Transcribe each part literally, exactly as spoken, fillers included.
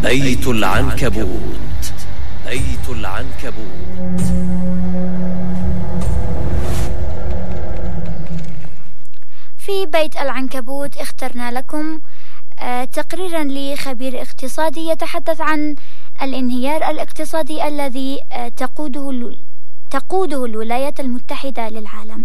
بيت العنكبوت. بيت العنكبوت. في بيت العنكبوت اخترنا لكم تقريرا لخبير اقتصادي يتحدث عن الانهيار الاقتصادي الذي تقوده تقوده الولايات المتحدة للعالم.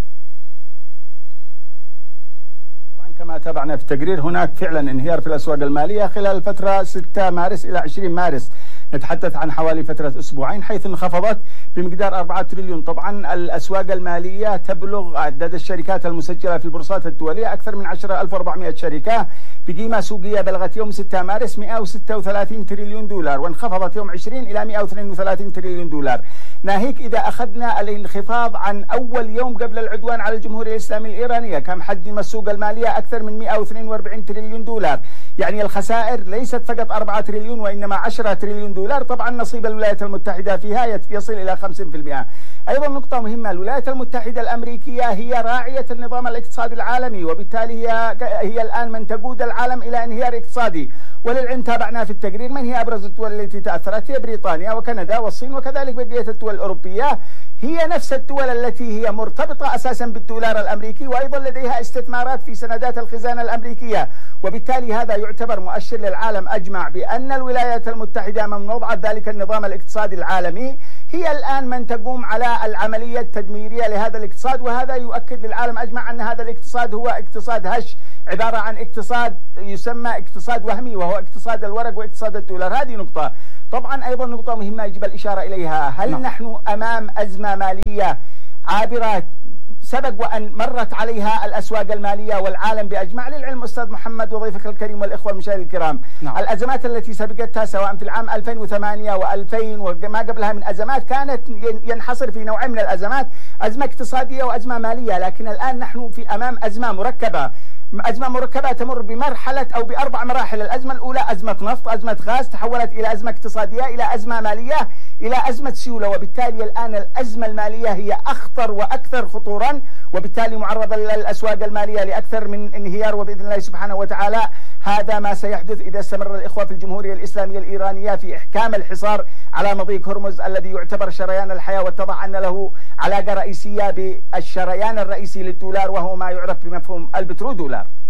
كما تابعنا في التقرير، هناك فعلا انهيار في الأسواق المالية خلال الفترة ستة مارس إلى عشرين مارس. نتحدث عن حوالي فترة أسبوعين، حيث انخفضت بمقدار أربعة تريليون. طبعا الأسواق المالية تبلغ عدد الشركات المسجلة في البورصات الدولية أكثر من عشرة آلاف وأربعمائة شركة بقيمة سوقية بلغت يوم ستة مارس مئة وستة وثلاثين تريليون دولار، وانخفضت يوم عشرين إلى مئة واثنين وثلاثين تريليون دولار. ناهيك إذا أخذنا الانخفاض عن أول يوم قبل العدوان على الجمهورية الإسلامية الإيرانية، كان حجم السوق المالية أكثر من مئة واثنين وأربعين تريليون دولار. يعني الخسائر ليست فقط أربعة تريليون وإنما عشرة تريليون دولار. طبعا نصيب الولايات المتحدة فيها يصل إلى خمسين بالمئة. أيضا نقطة مهمة، الولايات المتحدة الأمريكية هي راعية النظام الاقتصادي العالمي، وبالتالي هي, هي الآن من تقود العالم إلى انهيار اقتصادي. وللعلم تابعنا في التقرير من هي أبرز الدول التي تأثرت، هي بريطانيا وكندا والصين وكذلك بقية الدول الأوروبية. هي نفس الدول التي هي مرتبطة أساسا بالدولار الأمريكي، وأيضا لديها استثمارات في سندات الخزانة الأمريكية، وبالتالي هذا يعتبر مؤشر للعالم أجمع بأن الولايات المتحدة من وضعت ذلك النظام الاقتصادي العالمي هي الآن من تقوم على العملية التدميرية لهذا الاقتصاد. وهذا يؤكد للعالم أجمع أن هذا الاقتصاد هو اقتصاد هش، عبارة عن اقتصاد يسمى اقتصاد وهمي، وهو اقتصاد الورق واقتصاد الدولار. هذه نقطة. طبعا أيضا نقطة مهمة يجب الإشارة إليها، هل م. نحن أمام أزمة مالية عابرة سبق وأن مرت عليها الأسواق المالية والعالم بأجمع؟ للعلم أستاذ محمد وضيفك الكريم والإخوة المشاهدين الكرام، نعم. الأزمات التي سبقتها سواء في العام ألفين وثمانية وألفين وما قبلها من أزمات كانت ينحصر في نوعين من الأزمات، أزمة اقتصادية وأزمة مالية. لكن الآن نحن في أمام أزمة مركبة، أزمة مركبة تمر بمرحلة أو بأربع مراحل. الأزمة الأولى أزمة نفط، أزمة غاز، تحولت إلى أزمة اقتصادية، إلى أزمة مالية، إلى أزمة سيولة. وبالتالي الآن الأزمة المالية هي أخطر وأكثر خطورا، وبالتالي معرضة الأسواق المالية لأكثر من انهيار. وبإذن الله سبحانه وتعالى هذا ما سيحدث إذا استمر الإخوة في الجمهورية الإسلامية الإيرانية في إحكام الحصار على مضيق هرمز الذي يعتبر شريان الحياة، واتضح أن له علاقة رئيسية بالشريان الرئيسي للدولار وهو ما يعرف بمفهوم البترو دولار.